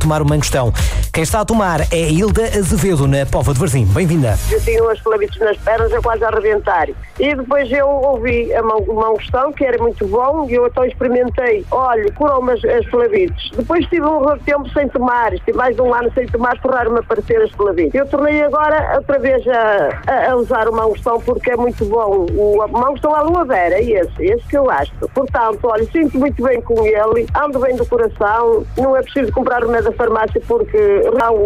tomar o Mangostão. Quem está a tomar é a Hilda Azevedo, na Póvoa de Varzim. Bem-vinda. Eu tinha umas clavites nas pernas, eu quase a arrebentar. E depois eu ouvi o Mangostão, que era muito bom, e eu então experimentei. Olha, curou-me as clavites. Depois tive um tempo sem tomar, estive mais de um ano sem tomar, tornaram-me a aparecer as clavites. Eu tornei agora outra vez a usar o Mangostão, porque é muito bom. O Mangostão aloe vera, é esse que eu acho. Portanto, olha, sinto muito bem com ele, ando bem do coração, não é preciso comprar remédio da farmácia porque não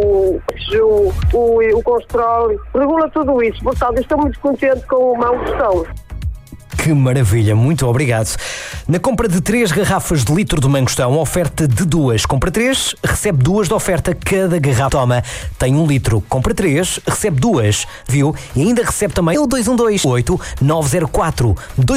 o colesterol, regula tudo isso. Portanto, estou muito contente com o Mangostão. Que maravilha, muito obrigado. Na compra de 3 garrafas de litro de Mangostão, oferta de 2. Compra 3, recebe 2 de oferta cada garrafa. Toma, tem 1 litro. Compra 3, recebe 2. Viu? E ainda recebe também o 212-8-904.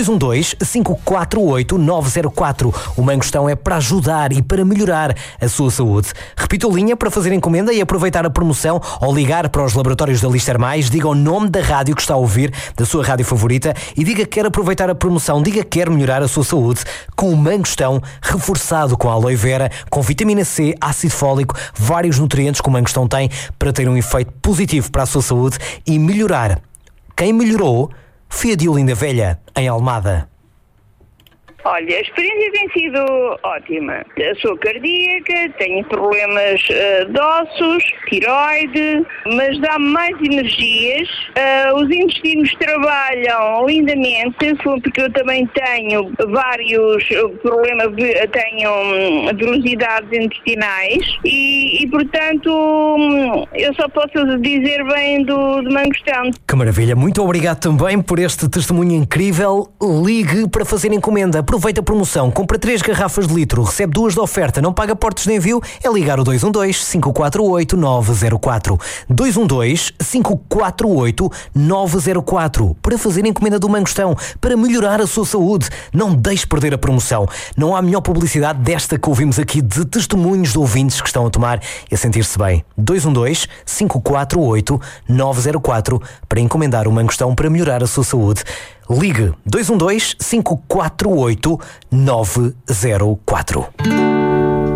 212-548-904. O Mangostão é para ajudar e para melhorar a sua saúde. Repito a linha para fazer encomenda e aproveitar a promoção ou ligar para os laboratórios da Lister Mais. Diga o nome da rádio que está a ouvir, da sua rádio favorita, e diga que quer aproveitar a promoção, diga que quer melhorar a sua saúde com o Mangostão reforçado com aloe vera, com vitamina C, ácido fólico, vários nutrientes que o Mangostão tem para ter um efeito positivo para a sua saúde e melhorar. Quem melhorou foi a Diolinda Velha, em Almada. Olha, a experiência tem sido ótima. Sou cardíaca, tenho problemas de ossos, tiroide, mas dá-me mais energias. Os intestinos trabalham lindamente, porque eu também tenho vários problemas, tenho velocidades intestinais e portanto, eu só posso dizer bem do Mangostão. Que maravilha, muito obrigado também por este testemunho incrível. Ligue para fazer encomenda. Aproveita a promoção, compra 3 garrafas de litro, recebe 2 de oferta, não paga portos de envio, é ligar o 212-548-904. 212-548-904 para fazer encomenda do Mangostão, para melhorar a sua saúde. Não deixe perder a promoção. Não há melhor publicidade desta que ouvimos aqui de testemunhos de ouvintes que estão a tomar e a sentir-se bem. 212-548-904 para encomendar o Mangostão para melhorar a sua saúde. Ligue 212-548-904.